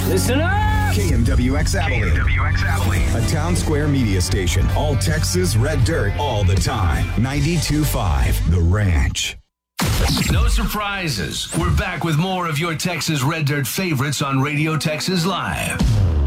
Listen up! KMWX Abilene. A town square media station. All Texas red dirt all the time. 92.5 The Ranch. No surprises. We're back with more of your Texas Red Dirt favorites on Radio Texas Live.